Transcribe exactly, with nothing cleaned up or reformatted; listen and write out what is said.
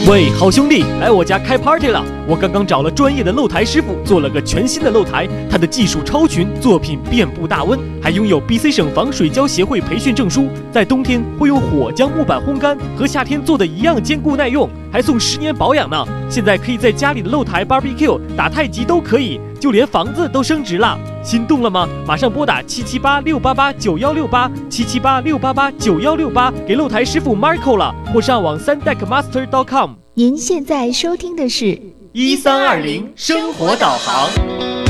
喂，好兄弟，来我家开 party 了！我刚刚找了专业的露台师傅，做了个全新的露台，他的技术超群，作品遍布大温，还拥有 B C 省防水胶协会培训证书。在冬天会用火将木板烘干，和夏天做的一样坚固耐用，还送十年保养呢。现在可以在家里的露台 barbecue、打太极都可以，就连房子都升值了。心动了吗？马上拨打七七八六八八九幺六八七七八六八八九幺六八给露台师傅 Marco 了，或上网 sundeckmaster dot com。 您现在收听的是一三二零生活导航。